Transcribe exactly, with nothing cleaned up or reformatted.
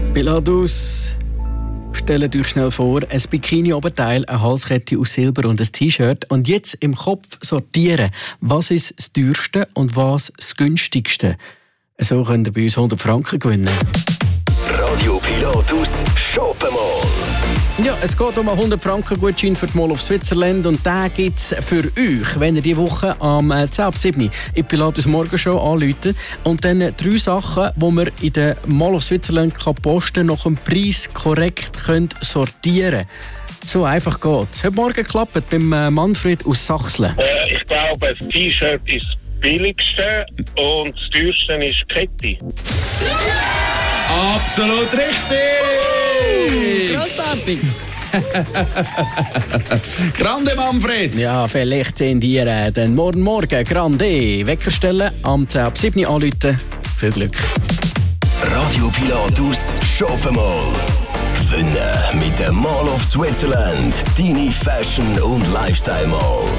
Pilatus, stellt euch schnell vor, ein Bikini-Oberteil, eine Halskette aus Silber und ein T-Shirt. Und jetzt im Kopf sortieren, was ist das teuerste und was das günstigste. So könnt ihr bei uns hundert Franken gewinnen. Radio Pilatus shoppen mal. Ja, es geht um einen hundert Franken Gutschein für die Mall of Switzerland und den gibt es für euch, wenn ihr diese Woche am zehn ab sieben in Pilatus Morgenshow anruft und dann drei Sachen, die man in der Mall of Switzerland kann posten nach dem Preis korrekt könnt sortieren. So einfach geht's. Heute Morgen klappt beim Manfred aus Sachsen. Äh, ich glaube, das T-Shirt ist das billigste und das teuerste ist die Kette. Absolut richtig! Grossartig! Grande Manfred! Ja, vielleicht sind ihr dann morgen Morgen Grande Wecker stellen, am zehn ab sieben anrufen. Viel Glück! Radio Pilatus shoppen mal. Gewinnen mit der Mall of Switzerland. Deine Fashion- und Lifestyle Mall.